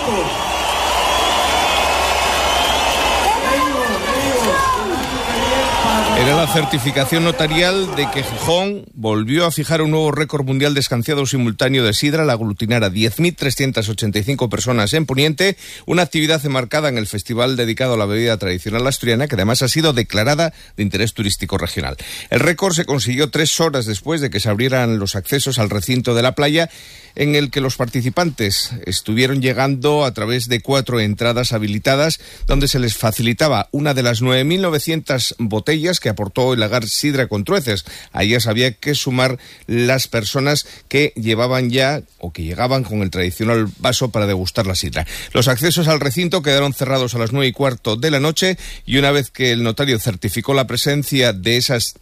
Era la certificación notarial de que Gijón volvió a fijar un nuevo récord mundial de escanciado simultáneo de sidra al aglutinar a 10.385 personas en Poniente, una actividad enmarcada en el festival dedicado a la bebida tradicional asturiana, que además ha sido declarada de interés turístico regional. El récord se consiguió 3 horas después de que se abrieran los accesos al recinto de la playa, en el que los participantes estuvieron llegando a través de 4 entradas habilitadas, donde se les facilitaba una de las 9.900 botellas que aportó el lagar Sidra con Trueces. A ellas había que sumar las personas que llevaban ya o que llegaban con el tradicional vaso para degustar la sidra. Los accesos al recinto quedaron cerrados a las 9:15 de la noche, y una vez que el notario certificó la presencia de esas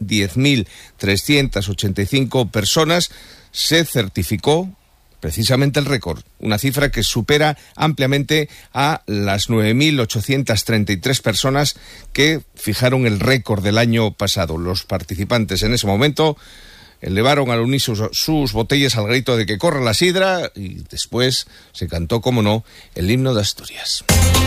10.385 personas, se certificó precisamente el récord, una cifra que supera ampliamente a las 9.833 personas que fijaron el récord del año pasado. Los participantes en ese momento elevaron al unísono sus botellas al grito de que corra la sidra, y después se cantó, como no, el himno de Asturias.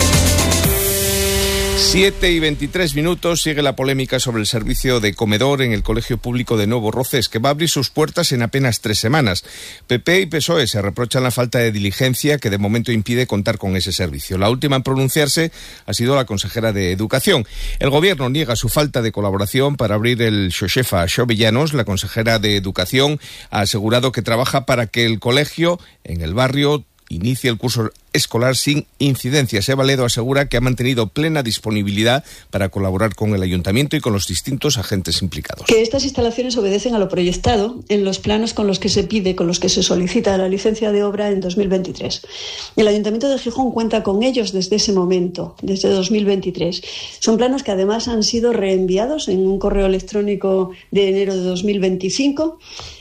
7:23, sigue la polémica sobre el servicio de comedor en el Colegio Público de Nuevo Roces, que va a abrir sus puertas en apenas 3 semanas. PP y PSOE se reprochan la falta de diligencia que de momento impide contar con ese servicio. La última en pronunciarse ha sido la consejera de Educación. El Gobierno niega su falta de colaboración para abrir el Xoxefa Xovellanos. La consejera de Educación ha asegurado que trabaja para que el colegio en el barrio inicie el curso escolar sin incidencias. Eva Ledo asegura que ha mantenido plena disponibilidad para colaborar con el ayuntamiento y con los distintos agentes implicados. Que estas instalaciones obedecen a lo proyectado en los planos con los que se pide, con los que se solicita la licencia de obra en 2023. El Ayuntamiento de Gijón cuenta con ellos desde ese momento, desde 2023. Son planos que además han sido reenviados en un correo electrónico de enero de 2025,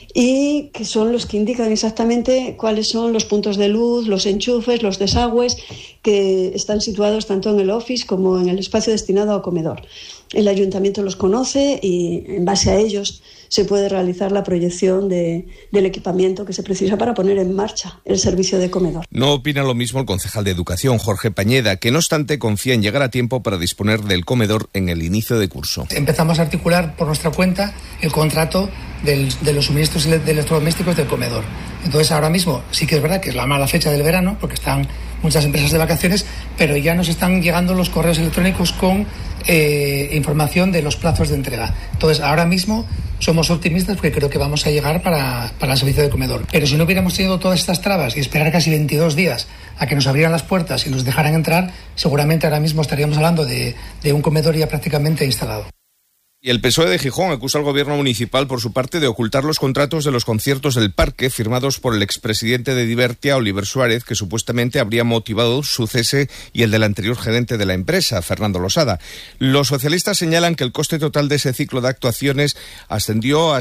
y que son los que indican exactamente cuáles son los puntos de luz, los enchufes, los desagües que están situados tanto en el office como en el espacio destinado a comedor. El ayuntamiento los conoce y en base a ellos se puede realizar la proyección del equipamiento que se precisa para poner en marcha el servicio de comedor. No opina lo mismo el concejal de Educación, Jorge Pañeda, que no obstante confía en llegar a tiempo para disponer del comedor en el inicio de curso. Empezamos a articular por nuestra cuenta el contrato de los suministros de electrodomésticos del comedor. Entonces ahora mismo sí que es verdad que es la mala fecha del verano, porque están muchas empresas de vacaciones, pero ya nos están llegando los correos electrónicos con información de los plazos de entrega. Entonces ahora mismo somos optimistas porque creo que vamos a llegar para el servicio de comedor. Pero si no hubiéramos tenido todas estas trabas y esperar casi 22 días a que nos abrieran las puertas y nos dejaran entrar, seguramente ahora mismo estaríamos hablando de un comedor ya prácticamente instalado. Y el PSOE de Gijón acusa al gobierno municipal, por su parte, de ocultar los contratos de los conciertos del Parque firmados por el expresidente de Divertia, Oliver Suárez, que supuestamente habría motivado su cese, y el del anterior gerente de la empresa, Fernando Losada. Los socialistas señalan que el coste total de ese ciclo de actuaciones ascendió a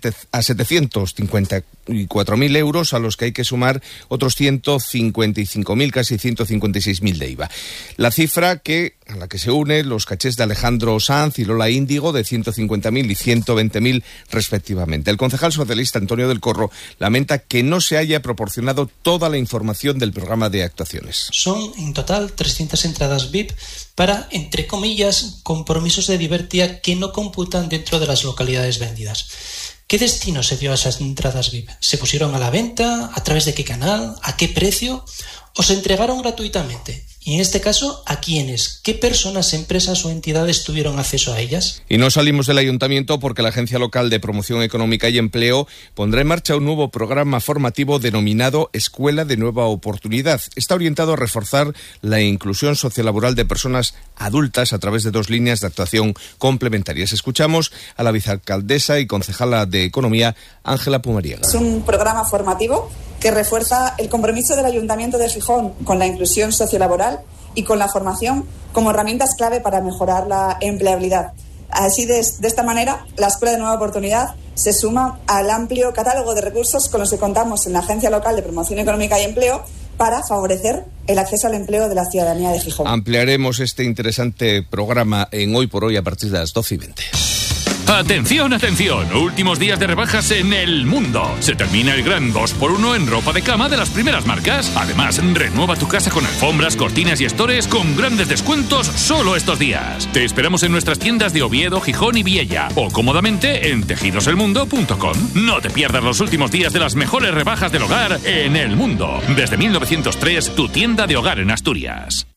754.000 euros, a los que hay que sumar otros 155.000, casi 156.000 de IVA. La cifra a la que se unen los cachés de Alejandro Sanz y Lola Índigo, de 150.000 y 120.000 respectivamente. El concejal socialista Antonio del Corro lamenta que no se haya proporcionado toda la información del programa de actuaciones. Son en total 300 entradas VIP para, entre comillas, compromisos de Divertia que no computan dentro de las localidades vendidas. ¿Qué destino se dio a esas entradas VIP? ¿Se pusieron a la venta? ¿A través de qué canal? ¿A qué precio? ¿O se entregaron gratuitamente? Y en este caso, ¿a quiénes? ¿Qué personas, empresas o entidades tuvieron acceso a ellas? Y no salimos del ayuntamiento porque la Agencia Local de Promoción Económica y Empleo pondrá en marcha un nuevo programa formativo denominado Escuela de Nueva Oportunidad. Está orientado a reforzar la inclusión sociolaboral de personas adultas a través de 2 líneas de actuación complementarias. Escuchamos a la vicealcaldesa y concejala de Economía, Ángela Pumariega. Es un programa formativo que refuerza el compromiso del Ayuntamiento de Gijón con la inclusión sociolaboral y con la formación como herramientas clave para mejorar la empleabilidad. Así, de esta manera, la Escuela de Nueva Oportunidad se suma al amplio catálogo de recursos con los que contamos en la Agencia Local de Promoción Económica y Empleo para favorecer el acceso al empleo de la ciudadanía de Gijón. Ampliaremos este interesante programa en Hoy por Hoy a partir de las 12:20. Atención, atención, últimos días de rebajas en El Mundo. Se termina el gran 2x1 en ropa de cama de las primeras marcas. Además, renueva tu casa con alfombras, cortinas y estores con grandes descuentos solo estos días. Te esperamos en nuestras tiendas de Oviedo, Gijón y Viella o cómodamente en tejidoselmundo.com. No te pierdas los últimos días de las mejores rebajas del hogar en El Mundo. Desde 1903, tu tienda de hogar en Asturias.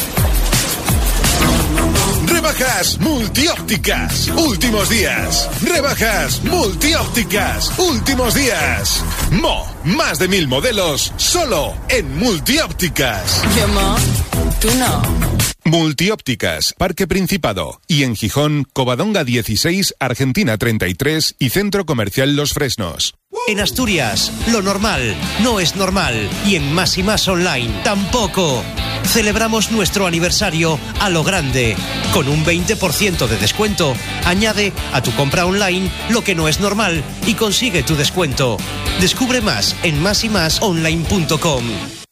Rebajas multiópticas, últimos días. Rebajas multiópticas, últimos días. Más de 1000 modelos, solo en multiópticas. Yo, tú no. Multiópticas, Parque Principado. Y en Gijón, Covadonga 16, Argentina 33 y Centro Comercial Los Fresnos. En Asturias, lo normal no es normal. Y en Más y Más Online, tampoco. Celebramos nuestro aniversario a lo grande. Con un 20% de descuento. Añade a tu compra online lo que no es normal y consigue tu descuento. Descubre más en másymasonline.com.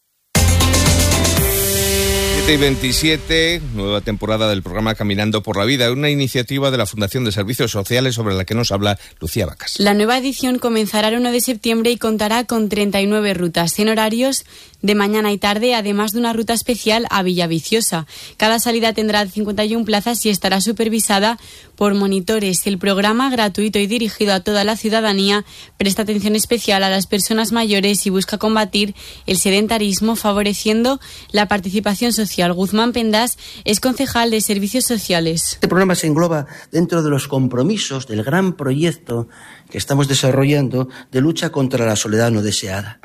27, nueva temporada del programa Caminando por la Vida, una iniciativa de la Fundación de Servicios Sociales sobre la que nos habla Lucía Vacas. La nueva edición comenzará el 1 de septiembre y contará con 39 rutas en horarios de mañana y tarde, además de una ruta especial a Villaviciosa. Cada salida tendrá 51 plazas y estará supervisada por monitores. El programa, gratuito y dirigido a toda la ciudadanía, presta atención especial a las personas mayores y busca combatir el sedentarismo, favoreciendo la participación social. Guzmán Pendas es concejal de Servicios Sociales. Este programa se engloba dentro de los compromisos del gran proyecto que estamos desarrollando de lucha contra la soledad no deseada.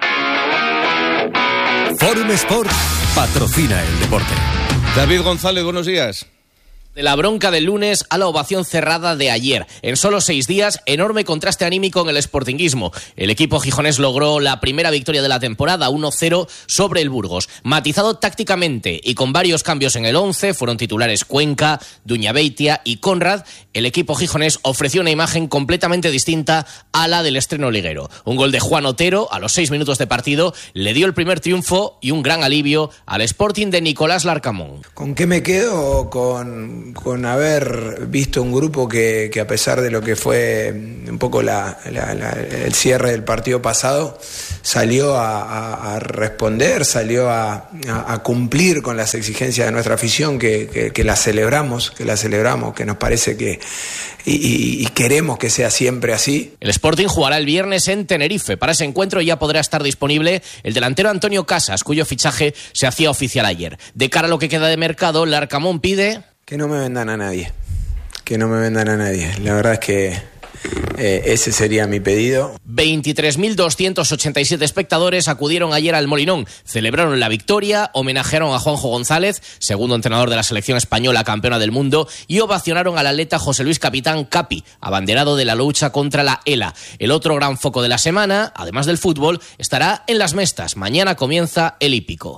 Forum Sport patrocina el deporte. David González, buenos días. De la bronca del lunes a la ovación cerrada de ayer. En solo 6 días, enorme contraste anímico en el sportinguismo. El equipo gijonés logró la primera victoria de la temporada, 1-0 sobre el Burgos. Matizado tácticamente y con varios cambios en el 11, fueron titulares Cuenca, Duñabeitia y Conrad. El equipo gijonés ofreció una imagen completamente distinta a la del estreno liguero. Un gol de Juan Otero a los 6 minutos de partido le dio el primer triunfo y un gran alivio al Sporting de Nicolás Larcamón. ¿Con qué me quedo? Con haber visto un grupo que a pesar de lo que fue un poco el cierre del partido pasado, salió a responder, salió a cumplir con las exigencias de nuestra afición, que la celebramos, que nos parece que y queremos que sea siempre así. El Sporting jugará el viernes en Tenerife. Para ese encuentro ya podrá estar disponible el delantero Antonio Casas, cuyo fichaje se hacía oficial ayer. De cara a lo que queda de mercado, Larcamón pide que no me vendan a nadie. La verdad es que ese sería mi pedido. 23.287 espectadores acudieron ayer al Molinón, celebraron la victoria, homenajearon a Juanjo González, segundo entrenador de la selección española campeona del mundo, y ovacionaron al atleta José Luis Capitán Capi, abanderado de la lucha contra la ELA. El otro gran foco de la semana, además del fútbol, estará en Las Mestas. Mañana comienza el hípico.